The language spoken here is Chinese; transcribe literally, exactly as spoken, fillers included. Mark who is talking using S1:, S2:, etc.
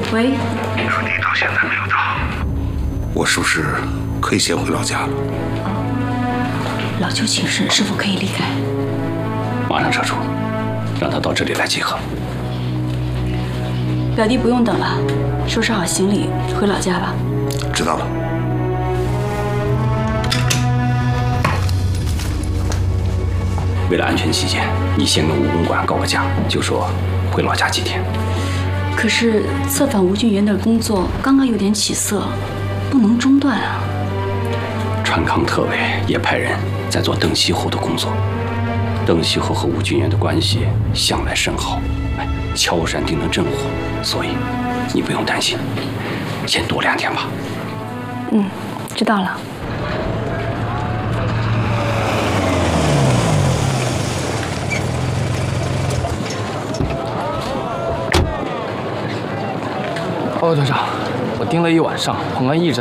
S1: 喂。
S2: 你说你到现在没有到，我是不是可以先回老家了？
S1: 老邱请示，是否可以离开？
S3: 马上撤出，让他到这里来集合。
S1: 表弟不用等了，收拾好行李回老家吧。
S2: 知道了。
S3: 为了安全起见，你先跟武公馆告个假，就说回老家几天。
S1: 可是策反吴俊元的工作刚刚有点起色，不能中断啊。
S3: 川康特委也派人在做邓锡侯的工作。邓锡侯和吴俊元的关系向来甚好，哎，敲山定能震虎，所以你不用担心，先多两天吧。
S1: 嗯，知道了。
S4: 报告队长，我盯了一晚上，彭安一直